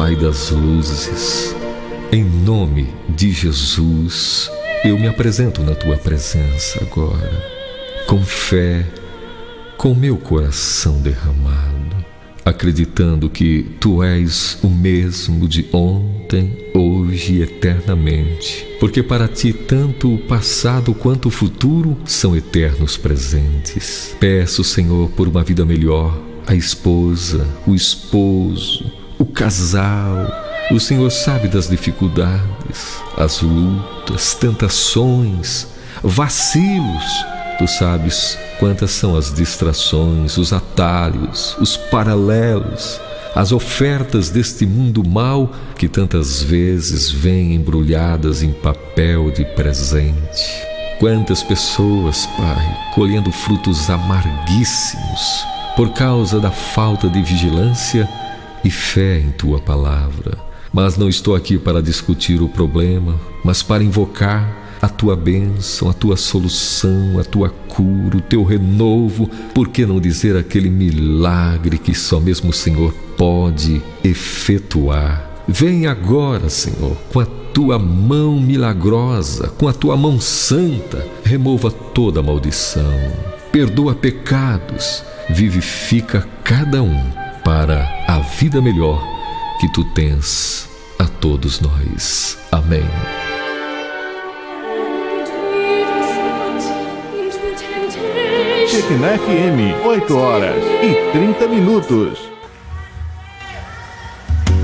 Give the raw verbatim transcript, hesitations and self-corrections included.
Pai das luzes, em nome de Jesus, eu me apresento na tua presença agora, com fé, com meu coração derramado, acreditando que tu és o mesmo de ontem, hoje e eternamente, porque para ti tanto o passado quanto o futuro são eternos presentes. Peço, Senhor, por uma vida melhor, a esposa, o esposo, o casal. O Senhor sabe das dificuldades, as lutas, tentações, vacilos. Tu sabes quantas são as distrações, os atalhos, os paralelos, as ofertas deste mundo mau que tantas vezes vêm embrulhadas em papel de presente. Quantas pessoas, Pai, colhendo frutos amarguíssimos por causa da falta de vigilância e fé em Tua palavra. Mas não estou aqui para discutir o problema, mas para invocar a Tua bênção, a Tua solução, a Tua cura, o Teu renovo. Por que não dizer aquele milagre que só mesmo o Senhor pode efetuar? Vem agora, Senhor, com a Tua mão milagrosa, com a Tua mão santa, remova toda maldição, perdoa pecados, vivifica cada um para a vida melhor que Tu tens a todos nós. Amém. Shekinah F M, oito horas e trinta minutos.